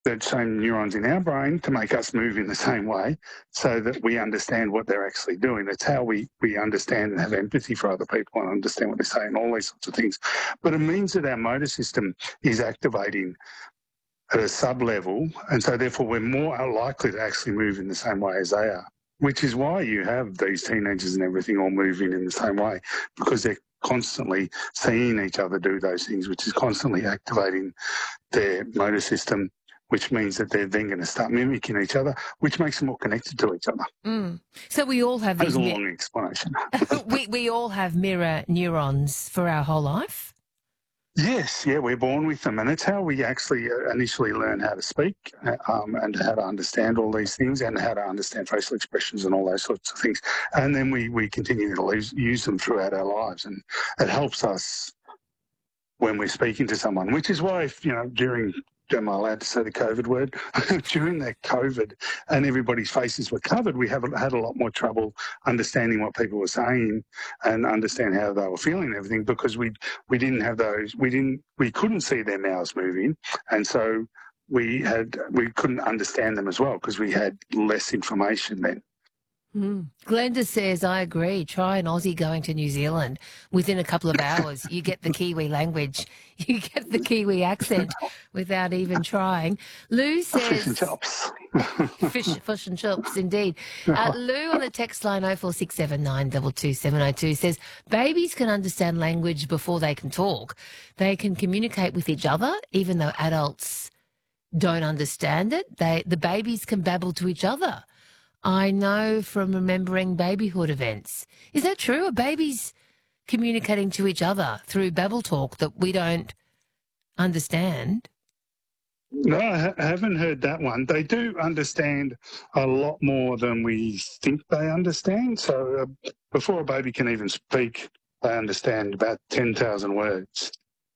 the same neurons in our brain to make us move in the same way so that we understand what they're actually doing. It's how we understand and have empathy for other people and understand what they're saying, all these sorts of things. But it means that our motor system is activating at a sub-level, and so therefore we're more likely to actually move in the same way as they are, which is why you have these teenagers and everything all moving in the same way, because they're constantly seeing each other do those things, which is constantly activating their motor system, which means that they're then going to start mimicking each other, which makes them more connected to each other. Mm. So we all have That these... was a long explanation. we all have mirror neurons for our whole life? Yes, yeah, we're born with them, and it's how we actually initially learn how to speak and how to understand all these things and how to understand facial expressions and all those sorts of things. And then we continue to use them throughout our lives, and it helps us when we're speaking to someone, which is why, during, am I allowed to say the COVID word? During that COVID and everybody's faces were covered, we had a lot more trouble understanding what people were saying and understand how they were feeling and everything, because we didn't have those, we couldn't see their mouths moving, and so we couldn't understand them as well because we had less information then. Glenda says, I agree. Try an Aussie going to New Zealand. Within a couple of hours, you get the Kiwi language. You get the Kiwi accent without even trying. Lou says... Fish and chops. Fish and chops, indeed. Lou on the text line 0467922702 says, babies can understand language before they can talk. They can communicate with each other, even though adults don't understand it. The babies can babble to each other. I know from remembering babyhood events. Is that true? Are babies communicating to each other through babble talk that we don't understand? No, I haven't heard that one. They do understand a lot more than we think they understand. So before a baby can even speak, they understand about 10,000 words.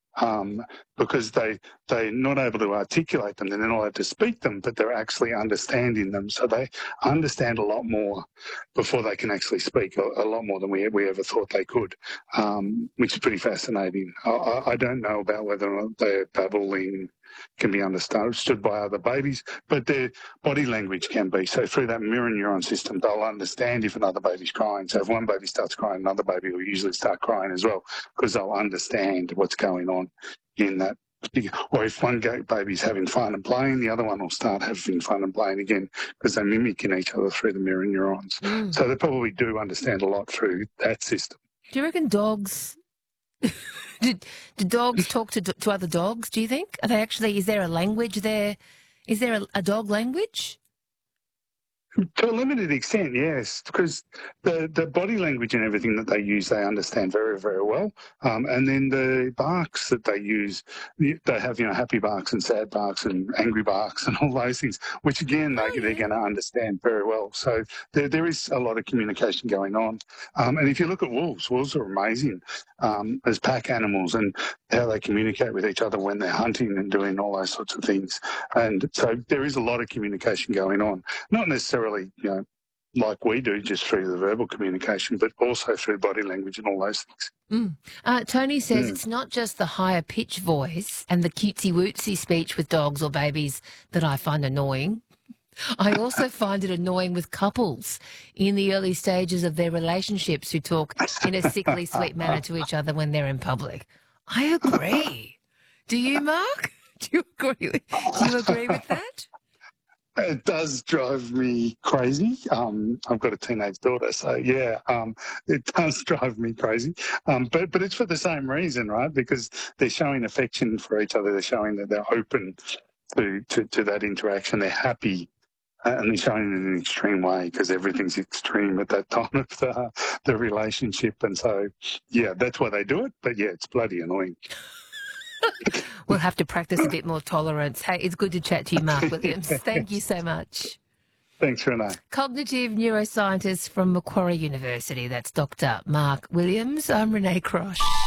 Because they're not able to articulate them, they're not able to speak them, but they're actually understanding them. So they understand a lot more before they can actually speak, a lot more than we ever thought they could, which is pretty fascinating. I don't know about whether or not their babbling can be understood by other babies, but their body language can be. So through that mirror neuron system, they'll understand if another baby's crying. So if one baby starts crying, another baby will usually start crying as well, because they'll understand what's going on in that. Or if one baby's having fun and playing, the other one will start having fun and playing again, because they're mimicking each other through the mirror neurons. So they probably do understand a lot through that system. Do you reckon dogs... do dogs talk to other dogs, do you think? Are they actually... Is there a language there? Is there a dog language? To a limited extent, yes, because the body language and everything that they use, they understand very, very well. And then the barks that they use, they have, happy barks and sad barks and angry barks and all those things, which again, they're going to understand very well. So there is a lot of communication going on. And if you look at wolves are amazing as pack animals, and how they communicate with each other when they're hunting and doing all those sorts of things. And so there is a lot of communication going on, not necessarily, like we do, just through the verbal communication, but also through body language and all those things. Tony says it's not just the higher pitch voice and the cutesy-wootsy speech with dogs or babies that I find annoying. I also find it annoying with couples in the early stages of their relationships who talk in a sickly sweet manner to each other when they're in public. I agree. Do you, Mark? Do you agree with that? It does drive me crazy. I've got a teenage daughter, so yeah, it does drive me crazy. But it's for the same reason, right? Because they're showing affection for each other. They're showing that they're open to that interaction. They're happy. And they're showing it in an extreme way, because everything's extreme at that time of the relationship. And so, yeah, that's why they do it. But, yeah, it's bloody annoying. We'll have to practice a bit more tolerance. Hey, it's good to chat to you, Mark Williams. Thank you so much. Thanks, Renee. Cognitive neuroscientist from Macquarie University. That's Dr. Mark Williams. I'm Renee Crosh.